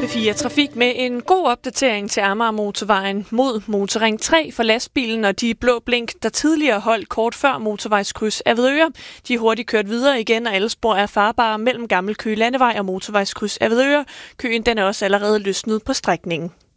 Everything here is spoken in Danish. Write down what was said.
P4 Trafik med en god opdatering til Amager Motorvejen mod Motorring 3 for lastbilen og de blå blink, der tidligere holdt kort før motorvejskryds Avedøre. De er hurtigt kørt videre igen, og alle spor er farbare mellem Gammel Køge Landevej og motorvejskryds Avedøre. Køen den er også allerede løsnet på strækningen.